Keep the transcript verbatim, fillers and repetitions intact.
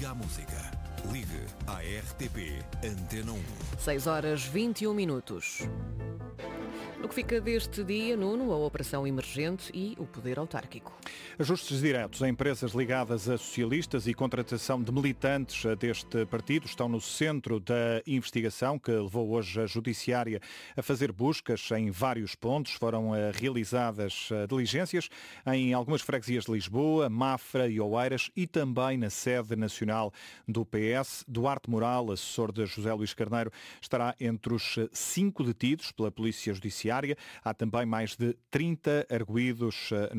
Liga à música. Ligue à R T P Antena um. seis horas vinte e um minutos. No que fica deste dia, Nuno, a operação emergente e o poder autárquico. Ajustes diretos a empresas ligadas a socialistas e contratação de militantes deste partido estão no centro da investigação que levou hoje a Judiciária a fazer buscas em vários pontos. Foram realizadas diligências em algumas freguesias de Lisboa, Mafra e Oeiras e também na sede nacional do P S. Duarte Moral, assessor de José Luís Carneiro, estará entre os cinco detidos pela Polícia Judiciária. Há também mais de trinta arguidos no